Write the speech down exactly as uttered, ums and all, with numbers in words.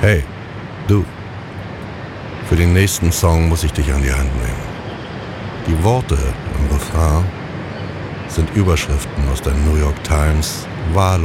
Hey, du. Für den nächsten Song muss ich dich an die Hand nehmen. Die Worte im Refrain sind Überschriften aus der New York Times, wahllos